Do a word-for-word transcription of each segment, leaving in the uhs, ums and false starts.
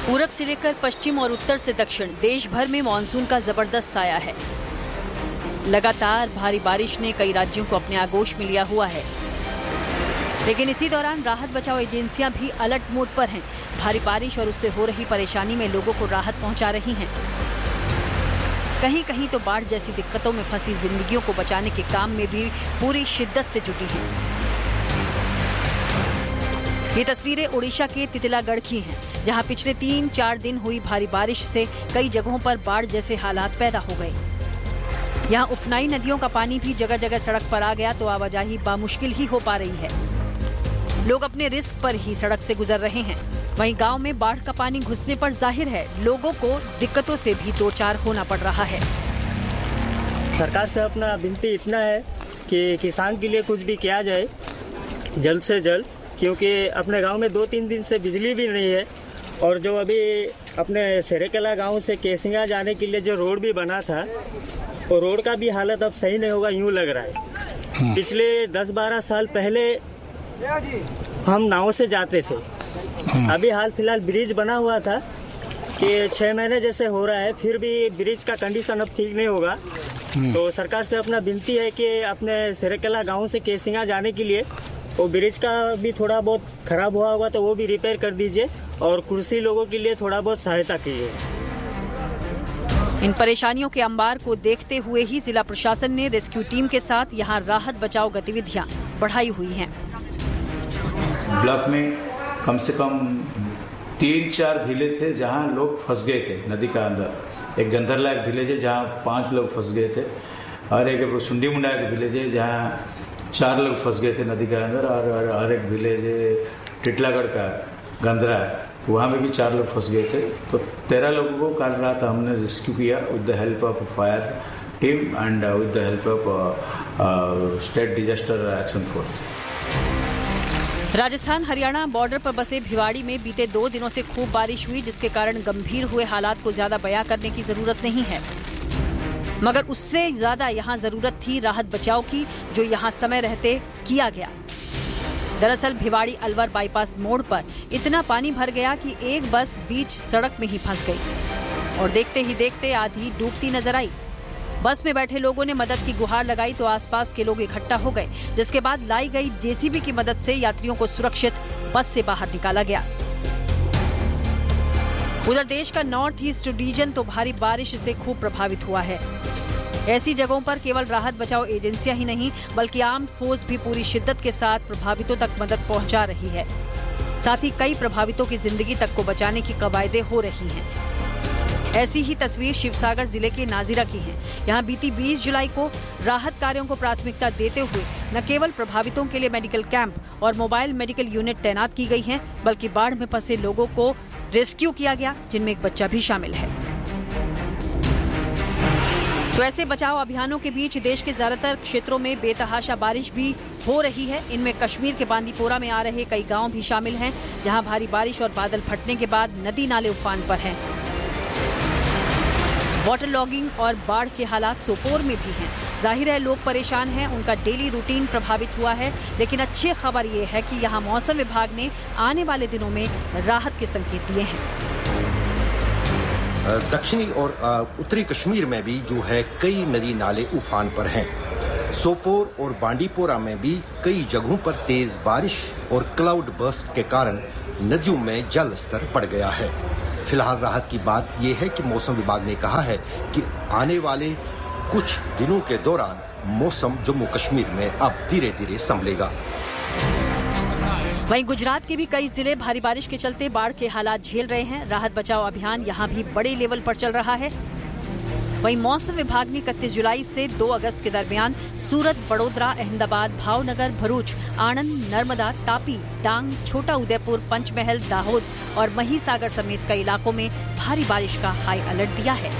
पूरब से लेकर पश्चिम और उत्तर से दक्षिण देश भर में मानसून का जबरदस्त साया है। लगातार भारी बारिश ने कई राज्यों को अपने आगोश में लिया हुआ है, लेकिन इसी दौरान राहत बचाव एजेंसियां भी अलर्ट मोड पर हैं। भारी बारिश और उससे हो रही परेशानी में लोगों को राहत पहुंचा रही हैं। कहीं कहीं तो बाढ़ जैसी दिक्कतों में फंसी जिंदगियों को बचाने के काम में भी पूरी शिद्दत से जुटी हैं। ये तस्वीरें ओडिशा के तितलागढ़ की हैं, जहां पिछले तीन चार दिन हुई भारी बारिश से कई जगहों पर बाढ़ जैसे हालात पैदा हो गए। यहाँ उफनाई नदियों का पानी भी जगह जगह सड़क पर आ गया तो आवाजाही बामुश्किल ही हो पा रही है। लोग अपने रिस्क पर ही सड़क से गुजर रहे हैं। वहीं गांव में बाढ़ का पानी घुसने पर जाहिर है लोगों को दिक्कतों से भी दो चार होना पड़ रहा है। सरकार से अपना विनती इतना है कि किसान के लिए कुछ भी किया जाए जल्द से जल्द, क्योंकि अपने गांव में दो तीन दिन से बिजली भी नहीं है और जो अभी अपने सेरेकला गांव से केसिंगा जाने के लिए जो रोड भी बना था वो रोड का भी हालत अब सही नहीं होगा यूं लग रहा है। पिछले दस बारह साल पहले हम नाव से जाते थे, अभी हाल फिलहाल ब्रिज बना हुआ था कि छह महीने जैसे हो रहा है, फिर भी ब्रिज का कंडीशन अब ठीक नहीं होगा। तो सरकार से अपना विनती है कि अपने सेरेकला गांव से केसिंगा जाने के लिए वो ब्रिज का भी थोड़ा बहुत खराब हुआ होगा तो वो भी रिपेयर कर दीजिए और कृषि लोगों के लिए थोड़ा बहुत सहायता कीजिए। इन परेशानियों के अंबार को देखते हुए ही जिला प्रशासन ने रेस्क्यू टीम के साथ यहां राहत बचाव गतिविधियां बढ़ाई हुई हैं। ब्लॉक में कम से कम तीन चार विलेज थे जहां लोग फंस गए थे नदी का अंदर। एक गंधरला एक विलेज है जहां पांच लोग फंस गए थे और एक सुंडी मुंडा एक विलेज है जहां चार लोग फंस गए थे नदी के अंदर और हर एक विलेज है टिटलागढ़ का गंधरा है, वहाँ में भी चार लोग फंस गए थे। तो तेरह लोगों को कल रात हमने रेस्क्यू किया with the help of fire team and with the help of state disaster action force. Rajasthan Haryana border पर बसे भिवाड़ी में बीते दो दिनों से खूब बारिश हुई, जिसके कारण गंभीर हुए हालात को ज्यादा बयां करने की जरूरत नहीं है, मगर उससे ज्यादा यहां जरूरत थी राहत बचाव की, जो यहां समय रहते किया गया। दरअसल भिवाड़ी अलवर बाईपास मोड़ पर इतना पानी भर गया कि एक बस बीच सड़क में ही फंस गई और देखते ही देखते आधी डूबती नजर आई। बस में बैठे लोगों ने मदद की गुहार लगाई तो आसपास के लोग इकट्ठा हो गए, जिसके बाद लाई गई जेसीबी की मदद से यात्रियों को सुरक्षित बस से बाहर निकाला गया। उधर देश का नॉर्थ ईस्ट रीजन तो भारी बारिश से खूब प्रभावित हुआ है। ऐसी जगहों पर केवल राहत बचाव एजेंसियां ही नहीं बल्कि आर्म्ड फोर्स भी पूरी शिद्दत के साथ प्रभावितों तक मदद पहुंचा रही है। साथ ही कई प्रभावितों की जिंदगी तक को बचाने की कवायदें हो रही हैं। ऐसी ही तस्वीर शिवसागर जिले के नाजिरा की है। यहाँ बीती बीस जुलाई को राहत कार्यों को प्राथमिकता देते हुए न केवल प्रभावितों के लिए मेडिकल कैंप और मोबाइल मेडिकल यूनिट तैनात की गई हैं, बल्कि बाढ़ में फंसे लोगों को रेस्क्यू किया गया, जिनमें एक बच्चा भी शामिल है। तो ऐसे बचाव अभियानों के बीच देश के ज्यादातर क्षेत्रों में बेतहाशा बारिश भी हो रही है। इनमें कश्मीर के बांदीपोरा में आ रहे कई गांव भी शामिल हैं, जहां भारी बारिश और बादल फटने के बाद नदी नाले उफान पर हैं। वाटर लॉगिंग और बाढ़ के हालात सोपोर में भी हैं। जाहिर है लोग परेशान हैं, उनका डेली रूटीन प्रभावित हुआ है, लेकिन अच्छी खबर ये है कि यहाँ मौसम विभाग ने आने वाले दिनों में राहत के संकेत दिए हैं। दक्षिणी और उत्तरी कश्मीर में भी जो है कई नदी नाले उफान पर हैं। सोपोर और बांडीपोरा में भी कई जगहों पर तेज बारिश और क्लाउड बर्स्ट के कारण नदियों में जल स्तर बढ़ गया है। फिलहाल राहत की बात यह है कि मौसम विभाग ने कहा है कि आने वाले कुछ दिनों के दौरान मौसम जम्मू कश्मीर में अब धीरे धीरे संभलेगा। वहीं गुजरात के भी कई जिले भारी बारिश के चलते बाढ़ के हालात झेल रहे हैं। राहत बचाव अभियान यहां भी बड़े लेवल पर चल रहा है। वहीं मौसम विभाग ने इकतीस जुलाई से दो अगस्त के दरमियान सूरत, वडोदरा, अहमदाबाद, भावनगर, भरूच, आणंद, नर्मदा, तापी, डांग, छोटा उदयपुर, पंचमहल, दाहोद और महिसागर समेत कई इलाकों में भारी बारिश का हाई अलर्ट दिया है।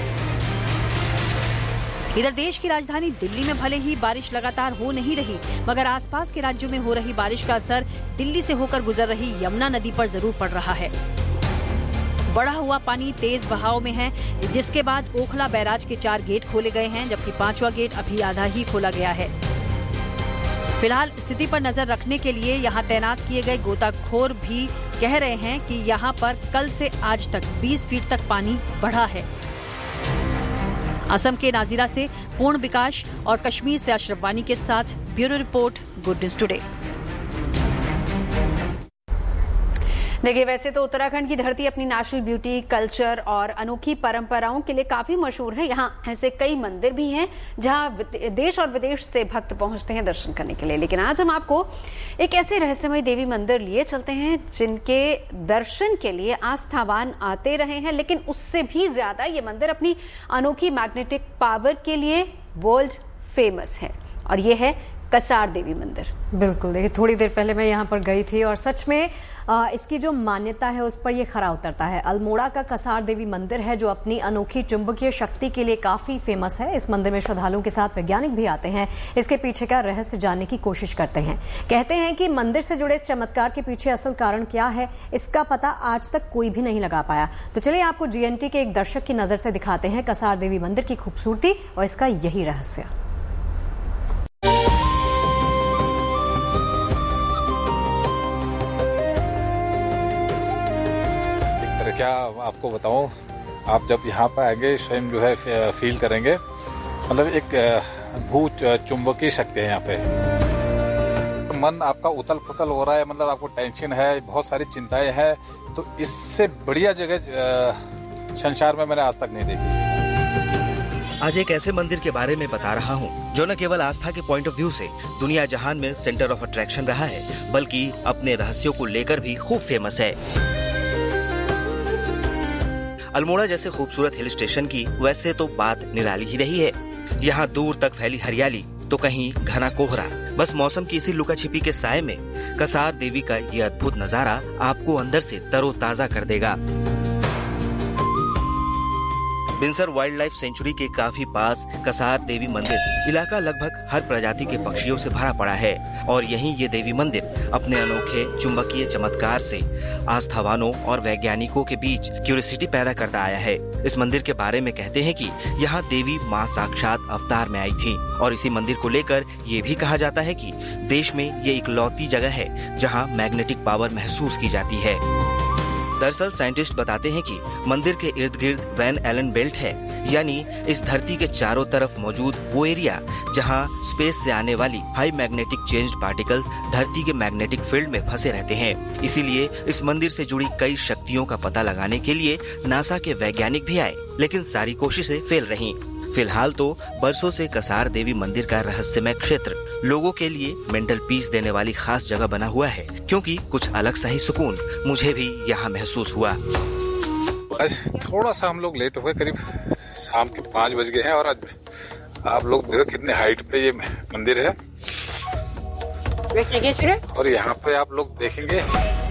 इधर देश की राजधानी दिल्ली में भले ही बारिश लगातार हो नहीं रही, मगर आसपास के राज्यों में हो रही बारिश का असर दिल्ली से होकर गुजर रही यमुना नदी पर जरूर पड़ रहा है। बढ़ा हुआ पानी तेज बहाव में है, जिसके बाद ओखला बैराज के चार गेट खोले गए हैं, जबकि पांचवा गेट अभी आधा ही खोला गया है। फिलहाल स्थिति पर नजर रखने के लिए यहां तैनात किए गए गोताखोर भी कह रहे हैं कि यहाँ पर कल से आज तक बीस फीट तक पानी बढ़ा है। असम के नाजीरा से पूर्ण विकास और कश्मीर से अशरफ वानी के साथ bureau report, good news today. देखिए, वैसे तो उत्तराखंड की धरती अपनी नेशनल ब्यूटी, कल्चर और अनोखी परंपराओं के लिए काफी मशहूर है। यहाँ ऐसे कई मंदिर भी हैं जहाँ देश और विदेश से भक्त पहुंचते हैं दर्शन करने के लिए। लेकिन आज हम आपको एक ऐसे रहस्यमय देवी मंदिर लिए चलते हैं जिनके दर्शन के लिए आस्थावान आते रहे हैं, लेकिन उससे भी ज्यादा ये मंदिर अपनी अनोखी मैग्नेटिक पावर के लिए वर्ल्ड फेमस है, और ये है कसार देवी मंदिर। बिल्कुल, देखिए थोड़ी देर पहले मैं यहाँ पर गई थी और सच में आ, इसकी जो मान्यता है उस पर ये खरा उतरता है। अल्मोड़ा का कसार देवी मंदिर है जो अपनी अनोखी चुंबकीय शक्ति के लिए काफी फेमस है। इस मंदिर में श्रद्धालुओं के साथ वैज्ञानिक भी आते हैं, इसके पीछे का रहस्य जानने की कोशिश करते हैं। कहते हैं कि मंदिर से जुड़े इस चमत्कार के पीछे असल कारण क्या है, इसका पता आज तक कोई भी नहीं लगा पाया। तो चलिए आपको जीएनटी के एक दर्शक की नजर से दिखाते हैं कसार देवी मंदिर की खूबसूरती और इसका यही रहस्य। क्या आपको बताऊं, आप जब यहाँ पर आएंगे स्वयं जो है फील करेंगे, मतलब एक भू चुंबकीय शक्ति है यहाँ पे। मन आपका उथल पुथल हो रहा है, मतलब आपको टेंशन है, बहुत सारी चिंताएं हैं, तो इससे बढ़िया जगह संसार में मैंने आज तक नहीं देखी। आज एक ऐसे मंदिर के बारे में बता रहा हूँ जो न केवल आस्था के पॉइंट ऑफ व्यू से दुनिया जहान में सेंटर ऑफ अट्रैक्शन रहा है, बल्कि अपने रहस्यों को लेकर भी खूब फेमस है। अल्मोड़ा जैसे खूबसूरत हिल स्टेशन की वैसे तो बात निराली ही रही है। यहाँ दूर तक फैली हरियाली तो कहीं घना कोहरा, बस मौसम की इसी लुका छिपी के साए में कसार देवी का ये अद्भुत नजारा आपको अंदर से तरोताजा कर देगा। बिनसर वाइल्ड लाइफ सेंचुरी के काफी पास कसार देवी मंदिर इलाका लगभग हर प्रजाति के पक्षियों से भरा पड़ा है, और यहीं ये देवी मंदिर अपने अनोखे चुंबकीय चमत्कार से आस्थावानों और वैज्ञानिकों के बीच क्यूरियोसिटी पैदा करता आया है। इस मंदिर के बारे में कहते हैं कि यहाँ देवी माँ साक्षात अवतार में आई थी, और इसी मंदिर को लेकर ये भी कहा जाता है कि देश में ये इकलौती जगह है जहाँ मैग्नेटिक पावर महसूस की जाती है। दरअसल साइंटिस्ट बताते हैं कि मंदिर के इर्द गिर्द वैन एलन बेल्ट है, यानी इस धरती के चारों तरफ मौजूद वो एरिया जहां स्पेस से आने वाली हाई मैग्नेटिक चेंज्ड पार्टिकल्स धरती के मैग्नेटिक फील्ड में फंसे रहते हैं। इसीलिए इस मंदिर से जुड़ी कई शक्तियों का पता लगाने के लिए नासा के वैज्ञानिक भी आए, लेकिन सारी कोशिशें फेल रहीं। फिलहाल तो बरसों से कसार देवी मंदिर का रहस्यमय क्षेत्र लोगों के लिए मेंटल पीस देने वाली खास जगह बना हुआ है, क्योंकि कुछ अलग सा ही सुकून मुझे भी यहाँ महसूस हुआ। आज थोड़ा सा हम लोग लेट हो गए, करीब शाम के पाँच बज गए हैं, और आज आप लोग देखो कितने हाइट पे ये मंदिर है, और यहाँ पे आप लोग देखेंगे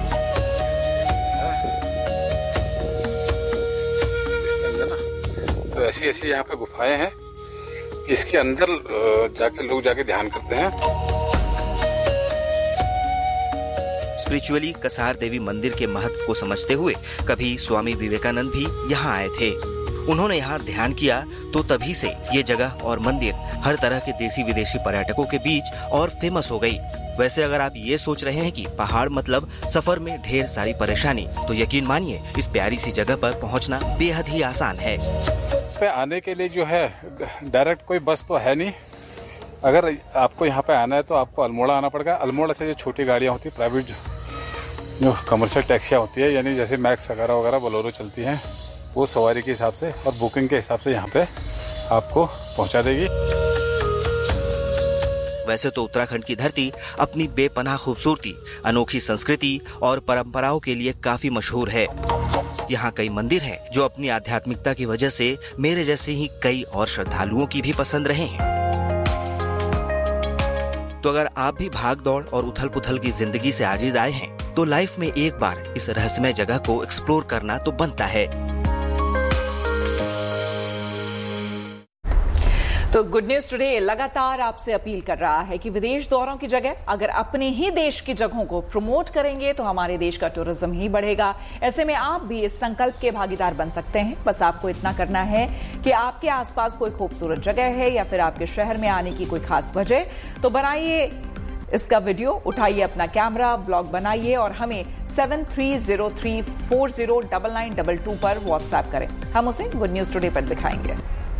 तो ऐसी ऐसी यहाँ पे गुफाएं हैं, इसके अंदर जाके लोग जाके ध्यान करते हैं। स्पिरिचुअली कसार देवी मंदिर के महत्व को समझते हुए कभी स्वामी विवेकानंद भी यहाँ आए थे। उन्होंने यहाँ ध्यान किया तो तभी से ये जगह और मंदिर हर तरह के देसी विदेशी पर्यटकों के बीच और फेमस हो गई। वैसे अगर आप ये सोच रहे हैं कि पहाड़ मतलब सफर में ढेर सारी परेशानी, तो यकीन मानिए इस प्यारी सी जगह पर पहुँचना बेहद ही आसान है। पे आने के लिए जो है डायरेक्ट कोई बस तो है नहीं। अगर आपको यहाँ पे आना है तो आपको अल्मोड़ा आना पड़ेगा। अल्मोड़ा से जो छोटी गाड़ियाँ होती है, प्राइवेट जो, जो कमर्शियल टैक्सियाँ होती है, यानी जैसे मैक्स वगैरह वगैरह बोलेरो चलती हैं, वो सवारी के हिसाब से और बुकिंग के हिसाब से यहाँ पे आपको पहुँचा देगी। वैसे तो उत्तराखंड की धरती अपनी बेपनाह खूबसूरती, अनोखी संस्कृति और परंपराओं के लिए काफी मशहूर है। यहाँ कई मंदिर हैं जो अपनी आध्यात्मिकता की वजह से मेरे जैसे ही कई और श्रद्धालुओं की भी पसंद रहे हैं। तो अगर आप भी भाग दौड़ और उथल पुथल की जिंदगी से आजीज आए हैं, तो लाइफ में एक बार इस रहस्यमय जगह को एक्सप्लोर करना तो बनता है। तो गुड न्यूज टुडे लगातार आपसे अपील कर रहा है कि विदेश दौरों की जगह अगर अपने ही देश की जगहों को प्रमोट करेंगे तो हमारे देश का टूरिज्म ही बढ़ेगा। ऐसे में आप भी इस संकल्प के भागीदार बन सकते हैं। बस आपको इतना करना है कि आपके आसपास कोई खूबसूरत जगह है या फिर आपके शहर में आने की कोई खास वजह, तो बनाइए इसका वीडियो उठाइए अपना कैमरा, ब्लॉग बनाइए और हमें seven three zero three four zero nine nine to to पर व्हाट्सएप करें। हम उसे गुड न्यूज टुडे पर दिखाएंगे।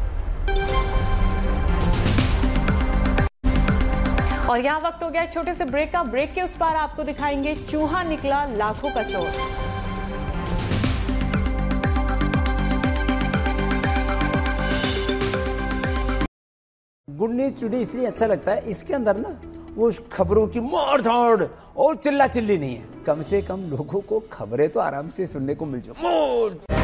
और यहाँ वक्त हो गया छोटे से ब्रेक का। ब्रेक के उस पार आपको दिखाएंगे चूहा निकला लाखों का चोर। गुड न्यूज टुडे इसलिए अच्छा लगता है, इसके अंदर ना वो खबरों की मार धाड़ और चिल्ला चिल्ली नहीं है। कम से कम लोगों को खबरें तो आराम से सुनने को मिल जाए।